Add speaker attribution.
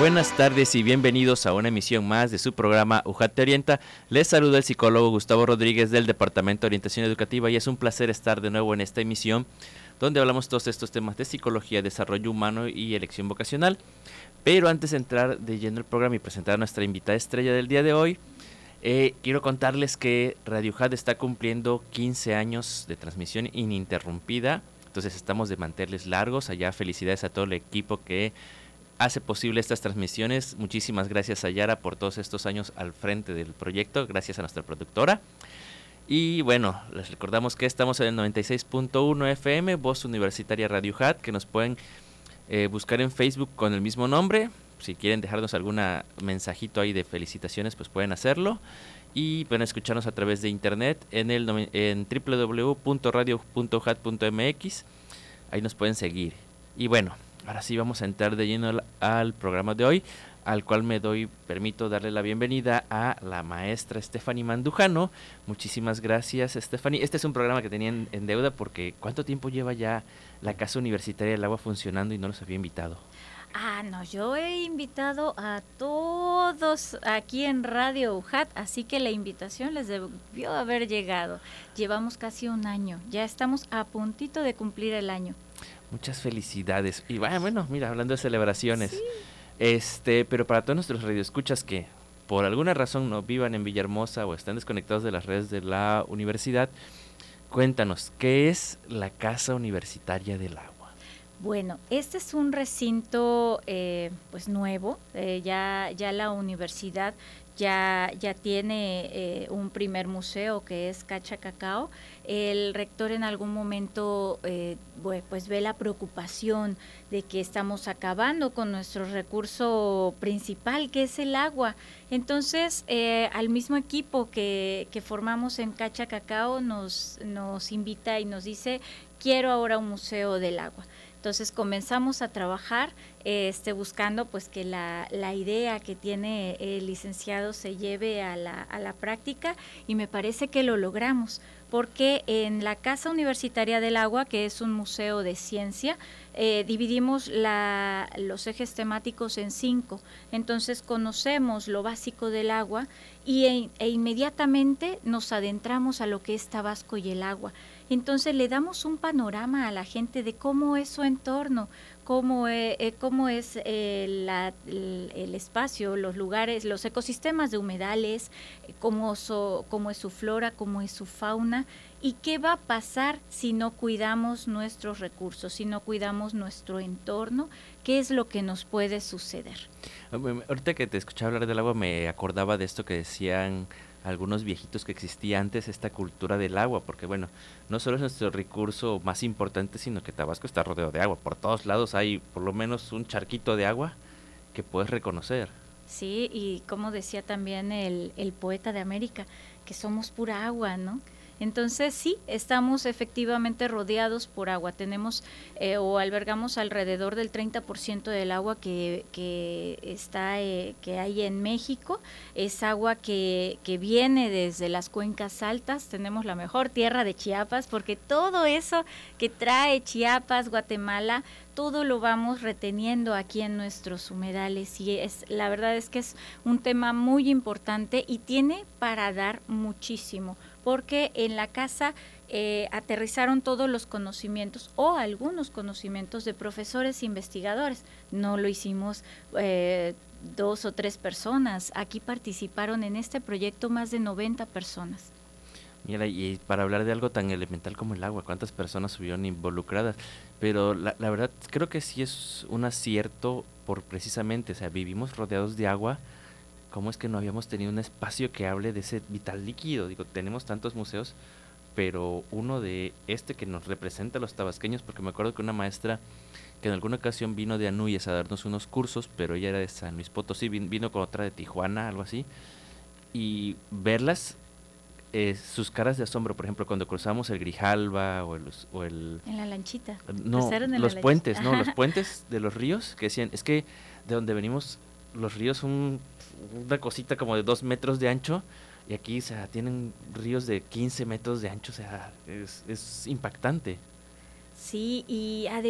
Speaker 1: Buenas tardes y bienvenidos a una emisión más de su programa UJAT Te Orienta. Les saluda el psicólogo Gustavo Rodríguez del Departamento de Orientación Educativa y es un placer estar de nuevo en esta emisión donde hablamos todos estos temas de psicología, desarrollo humano y elección vocacional. Pero antes de entrar de lleno al programa y presentar a nuestra invitada estrella del día de hoy, quiero contarles que Radio UJAT está cumpliendo 15 años de transmisión ininterrumpida. Entonces estamos de manteles largos. Allá felicidades a todo el equipo que hace posible estas transmisiones. Muchísimas gracias a Yara por todos estos años al frente del proyecto. Gracias a nuestra productora. Y bueno, les recordamos que estamos en el 96.1 FM, Voz Universitaria Radio UJAT, que nos pueden buscar en Facebook con el mismo nombre. Si quieren dejarnos algún mensajito ahí de felicitaciones, pues pueden hacerlo. Y pueden escucharnos a través de internet en www.radio.ujat.mx. Ahí nos pueden seguir. Y bueno, ahora sí vamos a entrar de lleno al programa de hoy, al cual permito darle la bienvenida a la maestra Stephanie Mandujano. Muchísimas gracias, Stephanie. Este es un programa que tenía en deuda porque ¿cuánto tiempo lleva ya la Casa Universitaria del Agua funcionando y no los había invitado?
Speaker 2: No, yo he invitado a todos aquí en Radio UJAT, así que la invitación les debió haber llegado. Llevamos casi un año, ya estamos a puntito de cumplir el año.
Speaker 1: Muchas felicidades. Y bueno, mira, hablando de celebraciones,
Speaker 2: Sí.
Speaker 1: Pero para todos nuestros radioescuchas que por alguna razón no vivan en Villahermosa o están desconectados de las redes de la universidad, cuéntanos, ¿qué es la Casa Universitaria del Agua?
Speaker 2: Bueno, este es un recinto pues nuevo, ya la universidad ya tiene un primer museo que es Cacha Cacao. El rector en algún momento pues ve la preocupación de que estamos acabando con nuestro recurso principal, que es el agua. Entonces, al mismo equipo que formamos en Cacha Cacao nos invita y nos dice, quiero ahora un museo del agua. Entonces comenzamos a trabajar buscando pues que la idea que tiene el licenciado se lleve a la práctica, y me parece que lo logramos, porque en la Casa Universitaria del Agua, que es un museo de ciencia, dividimos los ejes temáticos en 5. Entonces conocemos lo básico del agua e inmediatamente nos adentramos a lo que es Tabasco y el agua. Entonces le damos un panorama a la gente de cómo es su entorno, cómo es el espacio, los lugares, los ecosistemas de humedales, cómo es su flora, cómo es su fauna, y qué va a pasar si no cuidamos nuestros recursos, si no cuidamos nuestro entorno, qué es lo que nos puede suceder.
Speaker 1: Ahorita que te escuchaba hablar del agua me acordaba de esto que decían algunos viejitos que existía antes, esta cultura del agua, porque bueno, no solo es nuestro recurso más importante, sino que Tabasco está rodeado de agua. Por todos lados hay por lo menos un charquito de agua que puedes reconocer.
Speaker 2: Sí, y como decía también el poeta de América, que somos pura agua, ¿no? Entonces sí, estamos efectivamente rodeados por agua. Tenemos o albergamos alrededor del 30% del agua que hay en México. Es agua que viene desde las cuencas altas. Tenemos la mejor tierra de Chiapas, porque todo eso que trae Chiapas, Guatemala, todo lo vamos reteniendo aquí en nuestros humedales, y la verdad es que es un tema muy importante y tiene para dar muchísimo, porque en la casa aterrizaron todos los conocimientos o algunos conocimientos de profesores e investigadores. No lo hicimos 2 o 3 personas, aquí participaron en este proyecto más de 90 personas.
Speaker 1: Mira, y para hablar de algo tan elemental como el agua, ¿cuántas personas estuvieron involucradas? Pero la verdad creo que sí es un acierto por precisamente, o sea, vivimos rodeados de agua. ¿Cómo es que no habíamos tenido un espacio que hable de ese vital líquido? Digo, tenemos tantos museos, pero uno de que nos representa a los tabasqueños, porque me acuerdo que una maestra que en alguna ocasión vino de Anuyes a darnos unos cursos, pero ella era de San Luis Potosí, vino con otra de Tijuana, algo así, y verlas, sus caras de asombro, por ejemplo, cuando cruzamos el Grijalba o el
Speaker 2: en la lanchita.
Speaker 1: no, los puentes, no, los puentes de los ríos, que decían, es que de donde venimos los ríos son una cosita como de 2 metros de ancho, y aquí, o sea, tienen ríos de 15 metros de ancho, o sea, es impactante.
Speaker 2: Sí, y además